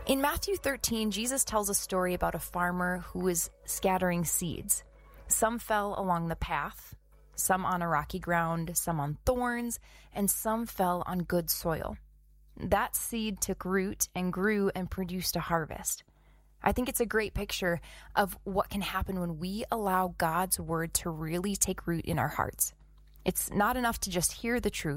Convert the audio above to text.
In Matthew 13, Jesus tells a story about a farmer who was scattering seeds. Some fell along the path, some on a rocky ground, some on thorns, and some fell on good soil. That seed took root and grew and produced a harvest. I think it's a great picture of what can happen when we allow God's word to really take root in our hearts. It's not enough to just hear the truth.